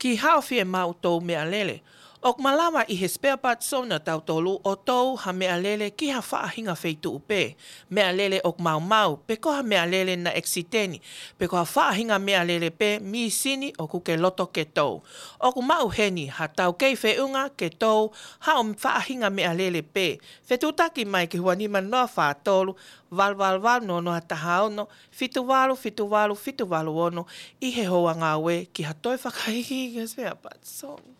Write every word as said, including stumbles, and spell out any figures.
Ki hawhi e mau tau mea lele. Ok malawa i he spare parts sona tau tolu o tau ha mea lele ki ha whaahinga feitu upe. Mea lele ok mau mau, pe ko ha mea lele na eksiteni. Pe ko ha whaahinga mea lele pe mi sini o kuke loto ke tau. Ok mau heni ha tau kei whiunga ke tau ha o whaahinga mea lele pe. Whetutaki mai ki hua nima noa whaatolu, val val val no noa taha ono, fitu walu, fitu walu, fitu walu ono, i he hoa ngā we ki ha toi whakahihi ke spare parts sona.